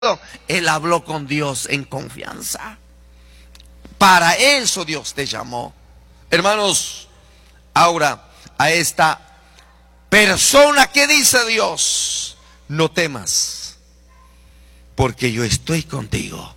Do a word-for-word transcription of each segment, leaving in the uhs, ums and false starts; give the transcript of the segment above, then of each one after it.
Él habló con Dios en confianza. Para eso Dios te llamó. Hermanos, ahora a esta persona que dice Dios: no temas, porque yo estoy contigo.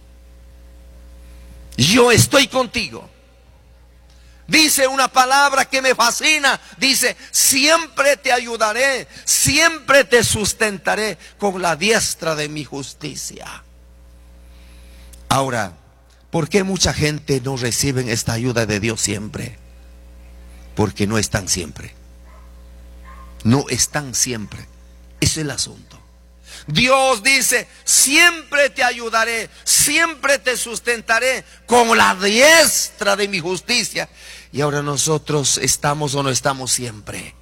Yo estoy contigo. Dice una palabra que me fascina. Dice: siempre te ayudaré, siempre te sustentaré con la diestra de mi justicia. Ahora, ¿por qué mucha gente no recibe esta ayuda de Dios siempre? Porque no están siempre. No están siempre. Ese es el asunto. Dios dice: siempre te ayudaré, siempre te sustentaré con la diestra de mi justicia. Y ahora nosotros estamos o no estamos siempre.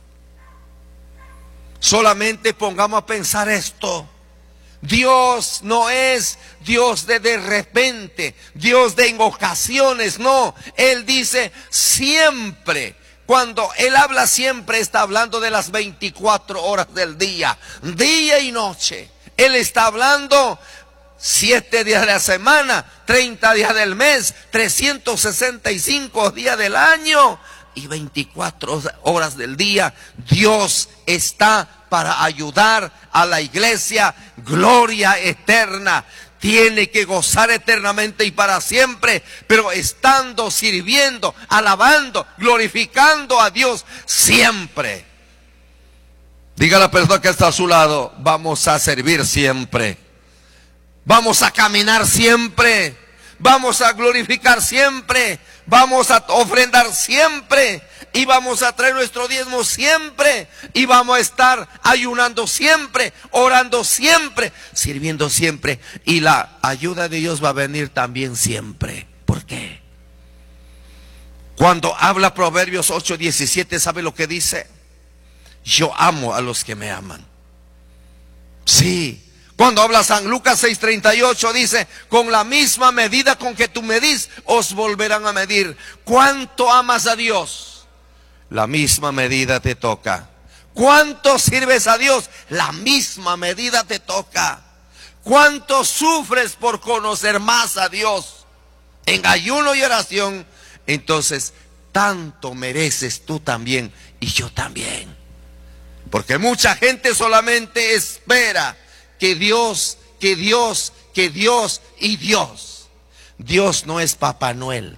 Solamente pongamos a pensar esto: Dios no es Dios de de repente, Dios de en ocasiones, no. Él dice siempre. Cuando Él habla siempre, está hablando de las veinticuatro horas del día, día y noche. Él está hablando siete días de la semana, treinta días del mes, trescientos sesenta y cinco días del año y veinticuatro horas del día. Dios está para ayudar a la iglesia. Gloria eterna. Tiene que gozar eternamente y para siempre, pero estando, sirviendo, alabando, glorificando a Dios siempre. Diga a la persona que está a su lado: vamos a servir siempre, vamos a caminar siempre, vamos a glorificar siempre, vamos a ofrendar siempre, y vamos a traer nuestro diezmo siempre, y vamos a estar ayunando siempre, orando siempre, sirviendo siempre, y la ayuda de Dios va a venir también siempre. ¿Por qué? Cuando habla Proverbios ocho diecisiete, ¿sabe lo que dice? Yo amo a los que me aman. Sí. Cuando habla San Lucas seis treinta y ocho, dice: con la misma medida con que tú medís, os volverán a medir. ¿Cuánto amas a Dios? La misma medida te toca. ¿Cuánto sirves a Dios? La misma medida te toca. ¿Cuánto sufres por conocer más a Dios en ayuno y oración? Entonces, tanto mereces tú también y yo también. Porque mucha gente solamente espera que Dios, que Dios, que Dios y Dios. Dios no es Papá Noel.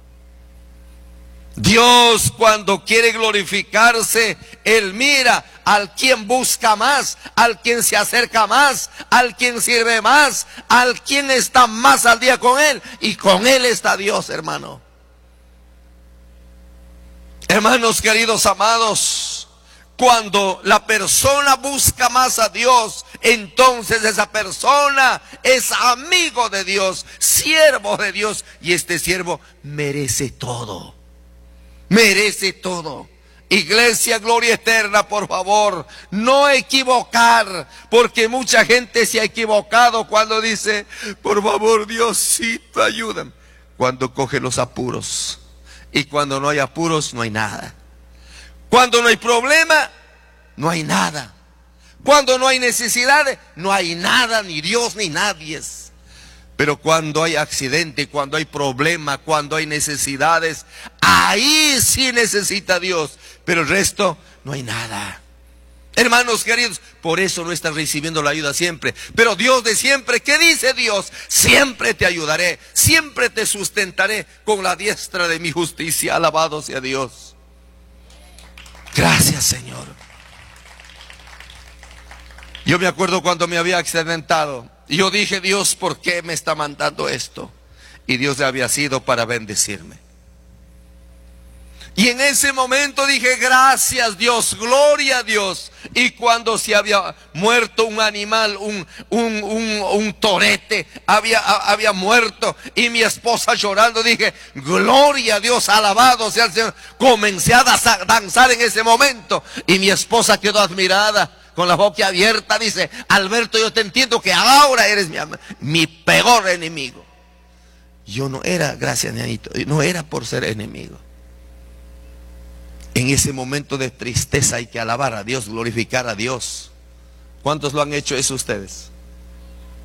Dios, cuando quiere glorificarse, Él mira al quien busca más, al quien se acerca más, al quien sirve más, al quien está más al día con Él. Y con Él está Dios, hermano. Hermanos queridos, amados, cuando la persona busca más a Dios, entonces esa persona es amigo de Dios, siervo de Dios, y este siervo merece todo. Merece todo. Iglesia, gloria eterna, por favor, no equivocar, porque mucha gente se ha equivocado cuando dice: por favor, Diosito, ayúdame, cuando coge los apuros. Y cuando no hay apuros, no hay nada. Cuando no hay problema, no hay nada. Cuando no hay necesidades, no hay nada, ni Dios ni nadie. Pero cuando hay accidente, cuando hay problema, cuando hay necesidades, ahí sí necesita Dios. Pero el resto, no hay nada. Hermanos queridos, por eso no están recibiendo la ayuda siempre. Pero Dios de siempre, ¿qué dice Dios? Siempre te ayudaré, siempre te sustentaré con la diestra de mi justicia. Alabado sea Dios. Gracias, Señor. Yo me acuerdo cuando me había accidentado. Y yo dije: Dios, ¿por qué me está mandando esto? Y Dios le había sido para bendecirme. Y en ese momento dije: gracias, Dios, gloria a Dios. Y cuando se había muerto un animal, un, un, un, un torete, había, había muerto, y mi esposa llorando, dije: gloria a Dios, alabado sea el Señor. Comencé a danzar en ese momento, y mi esposa quedó admirada, con la boca abierta. Dice: Alberto, yo te entiendo que ahora eres mi, mi peor enemigo. Yo no era, gracias, Nianito, no era por ser enemigo. En ese momento de tristeza hay que alabar a Dios, glorificar a Dios. ¿Cuántos lo han hecho eso ustedes?